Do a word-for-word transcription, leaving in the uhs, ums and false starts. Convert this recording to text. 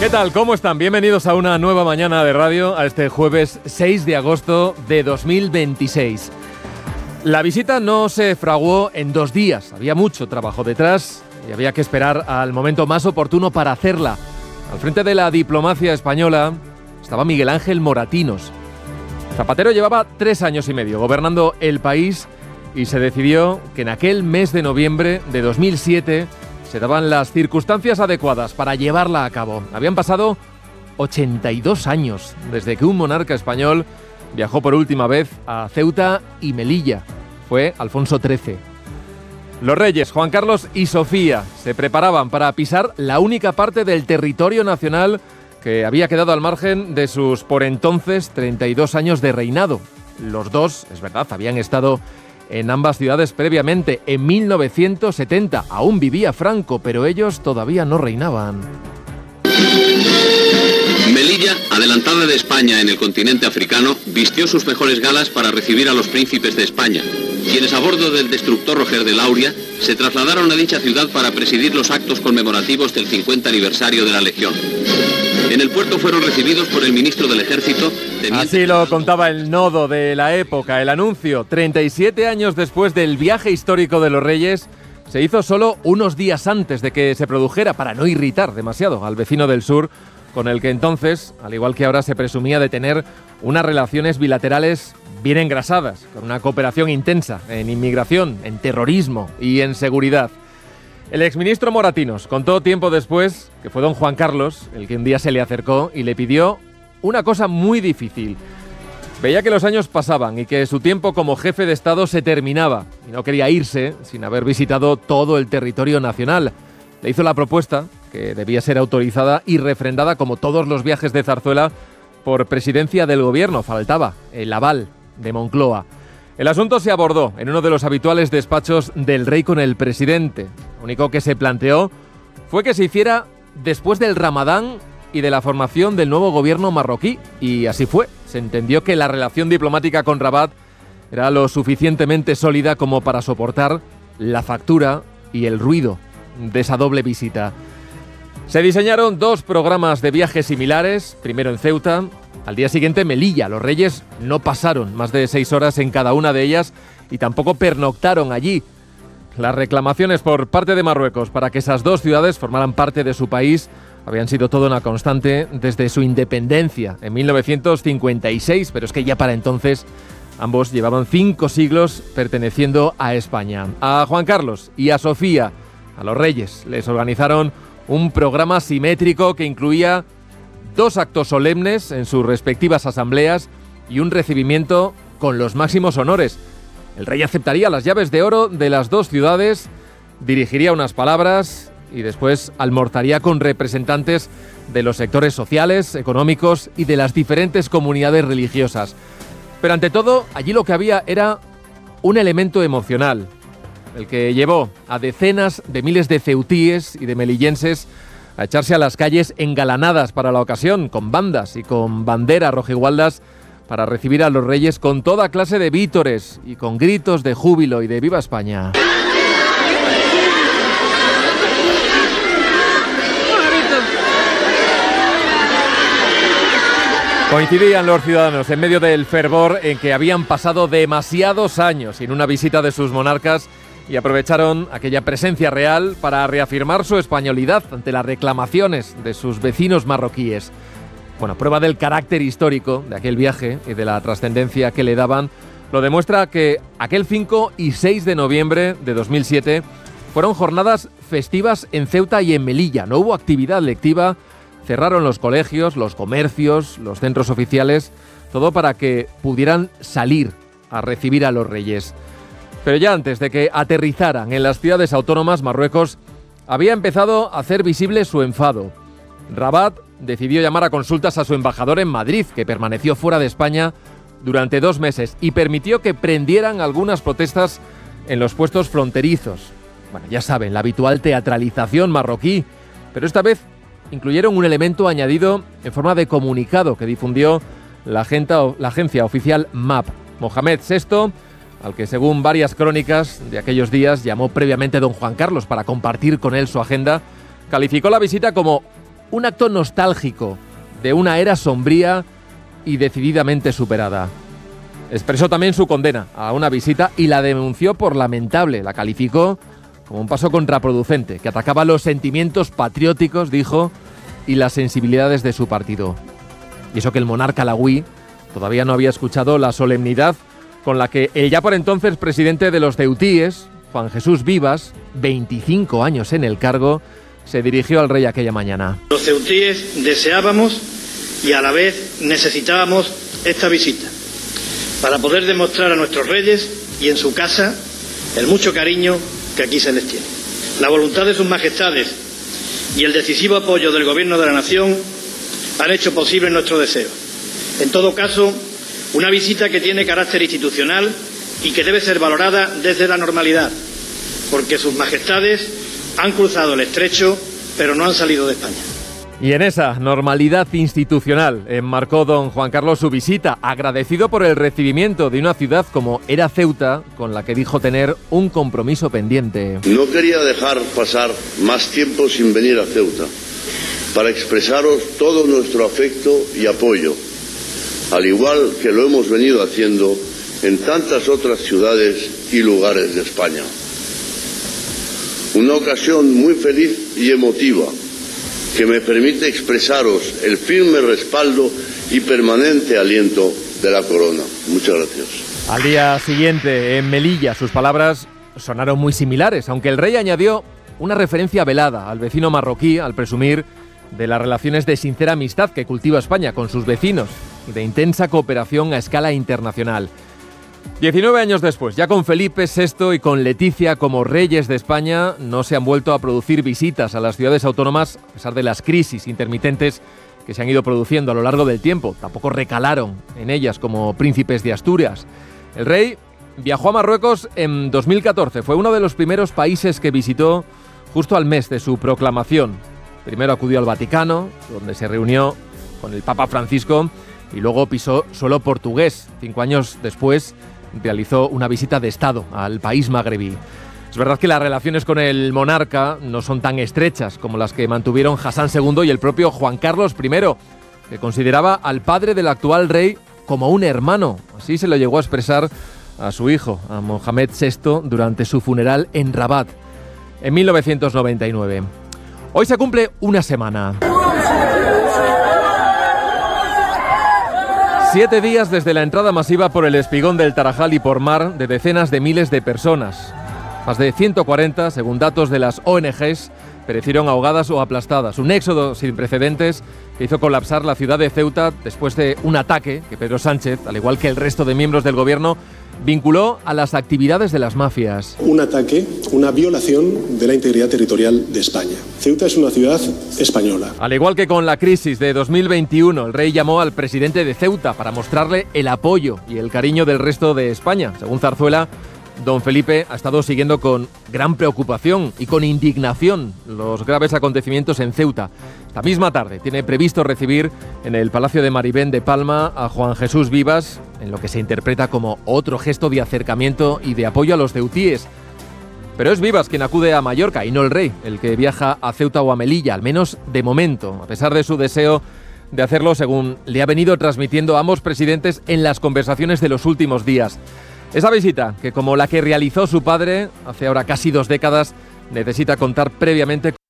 ¿Qué tal? ¿Cómo están? Bienvenidos a una nueva mañana de radio, a este jueves seis de agosto de dos mil veintiséis. La visita no se fraguó en dos días, había mucho trabajo detrás y había que esperar al momento más oportuno para hacerla. Al frente de la diplomacia española estaba Miguel Ángel Moratinos. Zapatero llevaba tres años y medio gobernando el país y se decidió que en aquel mes de noviembre de dos mil siete se daban las circunstancias adecuadas para llevarla a cabo. Habían pasado ochenta y dos años desde que un monarca español viajó por última vez a Ceuta y Melilla. Fue Alfonso trece. Los reyes Juan Carlos y Sofía se preparaban para pisar la única parte del territorio nacional que había quedado al margen de sus por entonces treinta y dos años de reinado. Los dos, es verdad, habían estado en ambas ciudades previamente, en mil novecientos setenta. Aún vivía Franco, pero ellos todavía no reinaban. Melilla, adelantada de España en el continente africano, vistió sus mejores galas para recibir a los príncipes de España, quienes a bordo del destructor Roger de Lauria se trasladaron a dicha ciudad para presidir los actos conmemorativos del cincuenta aniversario de la Legión. En el puerto fueron recibidos por el ministro del Ejército. Así lo contaba el nodo de la época. El anuncio, treinta y siete años después del viaje histórico de los Reyes, se hizo solo unos días antes de que se produjera, para no irritar demasiado al vecino del sur, con el que entonces, al igual que ahora, se presumía de tener unas relaciones bilaterales bien engrasadas, con una cooperación intensa en inmigración, en terrorismo y en seguridad. El exministro Moratinos contó tiempo después que fue don Juan Carlos el que un día se le acercó y le pidió una cosa muy difícil. Veía que los años pasaban y que su tiempo como jefe de Estado se terminaba y no quería irse sin haber visitado todo el territorio nacional. Le hizo la propuesta, que debía ser autorizada y refrendada como todos los viajes de Zarzuela por presidencia del gobierno. Faltaba el aval de Moncloa. El asunto se abordó en uno de los habituales despachos del rey con el presidente. Lo único que se planteó fue que se hiciera después del Ramadán y de la formación del nuevo gobierno marroquí. Y así fue. Se entendió que la relación diplomática con Rabat era lo suficientemente sólida como para soportar la factura y el ruido de esa doble visita. Se diseñaron dos programas de viajes similares, primero en Ceuta, al día siguiente Melilla. Los reyes no pasaron más de seis horas en cada una de ellas y tampoco pernoctaron allí. Las reclamaciones por parte de Marruecos para que esas dos ciudades formaran parte de su país habían sido toda una constante desde su independencia en mil novecientos cincuenta y seis, pero es que ya para entonces ambos llevaban cinco siglos perteneciendo a España. A Juan Carlos y a Sofía, a los reyes, les organizaron un programa simétrico que incluía dos actos solemnes en sus respectivas asambleas y un recibimiento con los máximos honores. El rey aceptaría las llaves de oro de las dos ciudades, dirigiría unas palabras y después almorzaría con representantes de los sectores sociales, económicos y de las diferentes comunidades religiosas. Pero ante todo, allí lo que había era un elemento emocional, el que llevó a decenas de miles de ceutíes y de melillenses a echarse a las calles engalanadas para la ocasión, con bandas y con banderas rojigualdas, para recibir a los reyes con toda clase de vítores y con gritos de júbilo y de ¡Viva España! Coincidían los ciudadanos en medio del fervor en que habían pasado demasiados años sin una visita de sus monarcas y aprovecharon aquella presencia real para reafirmar su españolidad ante las reclamaciones de sus vecinos marroquíes. Bueno, prueba del carácter histórico de aquel viaje y de la trascendencia que le daban, lo demuestra que aquel cinco y seis de noviembre de dos mil siete fueron jornadas festivas en Ceuta y en Melilla. No hubo actividad lectiva, cerraron los colegios, los comercios, los centros oficiales, todo para que pudieran salir a recibir a los reyes. Pero ya antes de que aterrizaran en las ciudades autónomas, Marruecos había empezado a hacer visible su enfado. Rabat decidió llamar a consultas a su embajador en Madrid, que permaneció fuera de España durante dos meses y permitió que prendieran algunas protestas en los puestos fronterizos. Bueno, ya saben, la habitual teatralización marroquí, pero esta vez incluyeron un elemento añadido en forma de comunicado que difundió la, agenta, la agencia oficial M A P. Mohamed sexto, al que según varias crónicas de aquellos días llamó previamente don Juan Carlos para compartir con él su agenda, calificó la visita como un acto nostálgico de una era sombría y decididamente superada. Expresó también su condena a una visita y la denunció por lamentable. La calificó como un paso contraproducente, que atacaba los sentimientos patrióticos, dijo, y las sensibilidades de su partido. Y eso que el monarca alauí todavía no había escuchado la solemnidad con la que el ya por entonces presidente de los ceutíes, Juan Jesús Vivas, veinticinco años en el cargo, se dirigió al rey aquella mañana. Los ceutíes deseábamos y a la vez necesitábamos esta visita para poder demostrar a nuestros reyes y en su casa el mucho cariño que aquí se les tiene. La voluntad de sus majestades y el decisivo apoyo del Gobierno de la Nación han hecho posible nuestro deseo. En todo caso, una visita que tiene carácter institucional y que debe ser valorada desde la normalidad, porque sus majestades han cruzado el estrecho, pero no han salido de España. Y en esa normalidad institucional enmarcó don Juan Carlos su visita, agradecido por el recibimiento de una ciudad como era Ceuta, con la que dijo tener un compromiso pendiente. No quería dejar pasar más tiempo sin venir a Ceuta, para expresaros todo nuestro afecto y apoyo, al igual que lo hemos venido haciendo en tantas otras ciudades y lugares de España. Una ocasión muy feliz y emotiva, que me permite expresaros el firme respaldo y permanente aliento de la corona. Muchas gracias. Al día siguiente, en Melilla, sus palabras sonaron muy similares, aunque el rey añadió una referencia velada al vecino marroquí, al presumir de las relaciones de sincera amistad que cultiva España con sus vecinos y de intensa cooperación a escala internacional. diecinueve años después, ya con Felipe sexto y con Leticia como reyes de España, no se han vuelto a producir visitas a las ciudades autónomas a pesar de las crisis intermitentes que se han ido produciendo a lo largo del tiempo. Tampoco recalaron en ellas como príncipes de Asturias. El rey viajó a Marruecos en dos mil catorce. Fue uno de los primeros países que visitó justo al mes de su proclamación. Primero acudió al Vaticano, donde se reunió con el Papa Francisco, y luego pisó suelo portugués. Cinco años después realizó una visita de Estado al país magrebí. Es verdad que las relaciones con el monarca no son tan estrechas como las que mantuvieron Hassan segundo y el propio Juan Carlos primero, que consideraba al padre del actual rey como un hermano. Así se lo llegó a expresar a su hijo, a Mohamed sexto, durante su funeral en Rabat, en mil novecientos noventa y nueve. Hoy se cumple una semana. Siete días desde la entrada masiva por el espigón del Tarajal y por mar de decenas de miles de personas. Más de ciento cuarenta, según datos de las O N Ges, perecieron ahogadas o aplastadas. Un éxodo sin precedentes que hizo colapsar la ciudad de Ceuta después de un ataque que Pedro Sánchez, al igual que el resto de miembros del gobierno, vinculó a las actividades de las mafias. Un ataque, una violación de la integridad territorial de España. Ceuta es una ciudad española. Al igual que con la crisis de dos mil veintiuno, el rey llamó al presidente de Ceuta para mostrarle el apoyo y el cariño del resto de España. Según Zarzuela, don Felipe ha estado siguiendo con gran preocupación y con indignación los graves acontecimientos en Ceuta. Esta misma tarde tiene previsto recibir en el Palacio de Maribén de Palma a Juan Jesús Vivas, en lo que se interpreta como otro gesto de acercamiento y de apoyo a los ceutíes. Pero es Vivas quien acude a Mallorca y no el rey, el que viaja a Ceuta o a Melilla, al menos de momento, a pesar de su deseo de hacerlo según le ha venido transmitiendo a ambos presidentes en las conversaciones de los últimos días. Esa visita, que como la que realizó su padre hace ahora casi dos décadas, necesita contar previamente